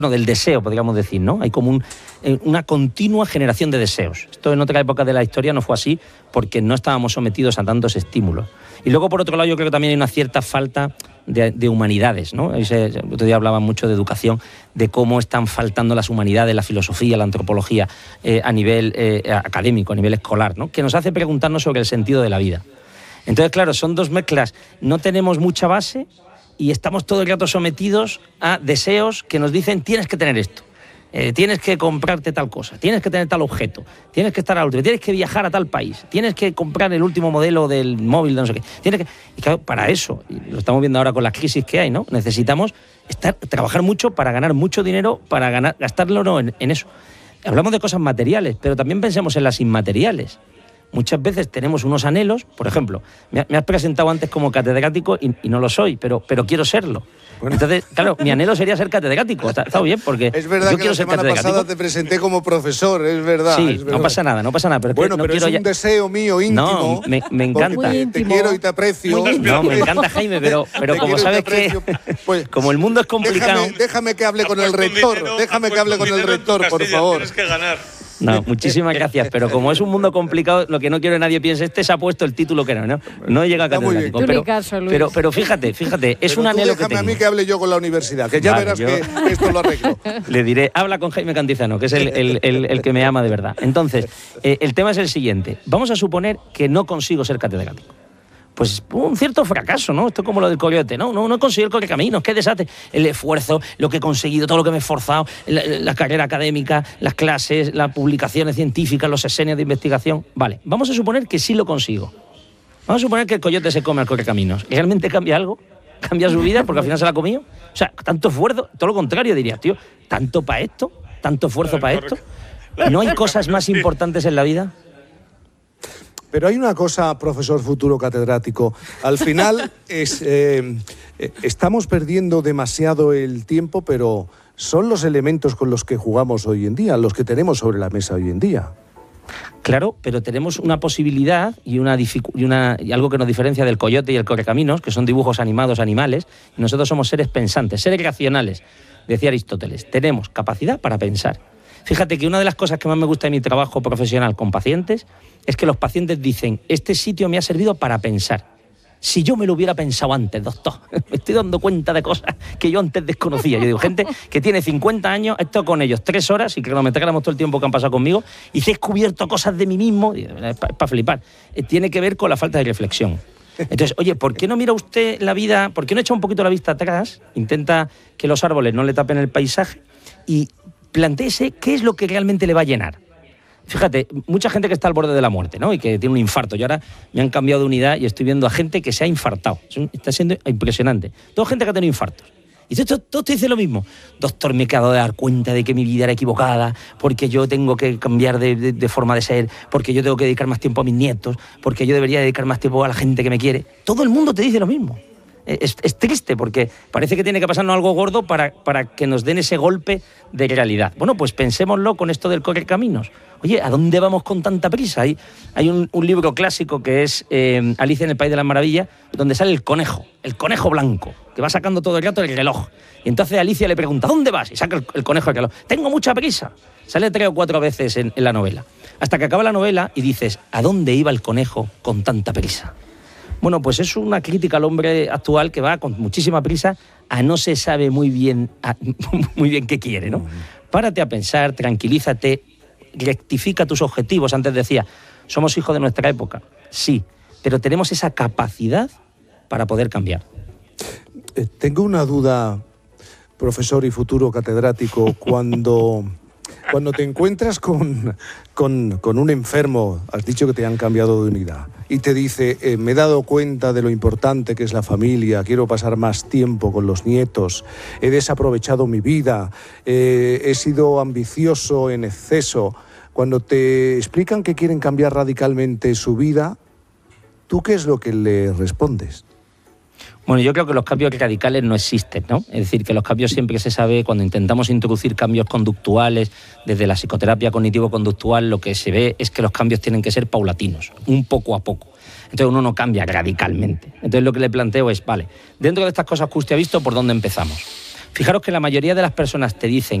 del deseo, podríamos decir, ¿no? Hay como una continua generación de deseos. Esto en otra época de la historia no fue así porque no estábamos sometidos a tantos estímulos. Y luego, por otro lado, yo creo que también hay una cierta falta de humanidades, ¿no? El otro día hablaba mucho de educación, de cómo están faltando las humanidades, la filosofía, la antropología a nivel académico, a nivel escolar, ¿no? Que nos hace preguntarnos sobre el sentido de la vida. Entonces, claro, son dos mezclas. No tenemos mucha base y estamos todo el rato sometidos a deseos que nos dicen tienes que tener esto, tienes que comprarte tal cosa, tienes que tener tal objeto, tienes que estar al último, tienes que viajar a tal país, tienes que comprar el último modelo del móvil de no sé qué. Y claro, para eso, y lo estamos viendo ahora con las crisis que hay, ¿no? Necesitamos trabajar mucho para ganar mucho dinero, para gastarlo no en eso. Hablamos de cosas materiales, pero también pensemos en las inmateriales. Muchas veces tenemos unos anhelos, por ejemplo, me has presentado antes como catedrático y no lo soy, pero quiero serlo. Bueno. Entonces, claro, mi anhelo sería ser catedrático. Está bien, porque es verdad yo que quiero la ser semana pasada te presenté como profesor, es verdad. Sí, es verdad. no pasa nada. Pero bueno, no pero quiero es un deseo mío íntimo. No, me encanta. Te quiero y te aprecio. No, me encanta, Jaime, pero como sabes que pues, como el mundo es complicado... Déjame que hable con el rector. Déjame que hable con el rector, por favor. Tienes que ganar. No, muchísimas gracias, pero como es un mundo complicado, lo que no quiero que nadie piense, se ha puesto el título que no llega a catedrático. Pero fíjate, es un anhelo que tengo. Déjame a mí que hable yo con la universidad, que ya verás que esto lo arreglo. Le diré, habla con Jaime Cantizano, que es el que me ama de verdad. Entonces, el tema es el siguiente. Vamos a suponer que no consigo ser catedrático. Pues un cierto fracaso, ¿no? Esto es como lo del coyote, ¿no? No he conseguido el correcaminos, qué desastre. El esfuerzo, lo que he conseguido, todo lo que me he esforzado, la carrera académica, las clases, las publicaciones científicas, los sesenios de investigación. Vale, vamos a suponer que sí lo consigo. Vamos a suponer que el coyote se come al correcaminos. ¿Realmente cambia algo? ¿Cambia su vida porque al final se la ha comido? O sea, tanto esfuerzo, todo lo contrario diría, tío, ¿tanto para esto? ¿Tanto esfuerzo para esto? ¿No hay cosas más importantes en la vida? Pero hay una cosa, profesor futuro catedrático. Al final estamos perdiendo demasiado el tiempo, pero son los elementos con los que jugamos hoy en día, los que tenemos sobre la mesa hoy en día. Claro, pero tenemos una posibilidad y algo que nos diferencia del coyote y el correcaminos, que son dibujos animados animales, y nosotros somos seres pensantes, seres racionales, decía Aristóteles. Tenemos capacidad para pensar. Fíjate que una de las cosas que más me gusta de mi trabajo profesional con pacientes es que los pacientes dicen, este sitio me ha servido para pensar. Si yo me lo hubiera pensado antes, doctor, me estoy dando cuenta de cosas que yo antes desconocía. Yo digo, gente que tiene 50 años, he estado con ellos 3 horas y cronometráramos todo el tiempo que han pasado conmigo y he descubierto cosas de mí mismo, es para flipar. Tiene que ver con la falta de reflexión. Entonces, oye, ¿por qué no mira usted la vida? ¿Por qué no echa un poquito la vista atrás? Intenta que los árboles no le tapen el paisaje y plantéese qué es lo que realmente le va a llenar. Fíjate, mucha gente que está al borde de la muerte, ¿no? Y que tiene un infarto. Yo ahora me han cambiado de unidad y estoy viendo a gente que se ha infartado. Está siendo impresionante. Toda gente que ha tenido infartos. Y todos te dicen lo mismo. Doctor, me he quedado de dar cuenta de que mi vida era equivocada, porque yo tengo que cambiar de forma de ser, porque yo tengo que dedicar más tiempo a mis nietos, porque yo debería dedicar más tiempo a la gente que me quiere. Todo el mundo te dice lo mismo. Es triste porque parece que tiene que pasarnos algo gordo para que nos den ese golpe de realidad. Bueno, pues pensémoslo con esto del correcaminos. Oye, ¿a dónde vamos con tanta prisa? Hay un libro clásico que es Alicia en el País de las Maravillas, donde sale el conejo blanco, que va sacando todo el rato el reloj. Y entonces Alicia le pregunta, ¿dónde vas? Y saca el conejo el reloj. Tengo mucha prisa. Sale 3 o 4 veces en la novela. Hasta que acaba la novela y dices, ¿a dónde iba el conejo con tanta prisa? Bueno, pues es una crítica al hombre actual que va con muchísima prisa a no se sabe muy bien qué quiere, ¿no? Párate a pensar, tranquilízate, rectifica tus objetivos. Antes decía, somos hijos de nuestra época, sí, pero tenemos esa capacidad para poder cambiar. Tengo una duda, profesor y futuro catedrático, cuando te encuentras con un enfermo, has dicho que te han cambiado de unidad, y te dice, me he dado cuenta de lo importante que es la familia, quiero pasar más tiempo con los nietos, he desaprovechado mi vida, he sido ambicioso en exceso. Cuando te explican que quieren cambiar radicalmente su vida, ¿tú qué es lo que le respondes? Bueno, yo creo que los cambios radicales no existen, ¿no? Es decir, que los cambios siempre se sabe, cuando intentamos introducir cambios conductuales, desde la psicoterapia cognitivo-conductual, lo que se ve es que los cambios tienen que ser paulatinos, un poco a poco. Entonces uno no cambia radicalmente. Entonces lo que le planteo es, vale, dentro de estas cosas que usted ha visto, ¿por dónde empezamos? Fijaros que la mayoría de las personas te dicen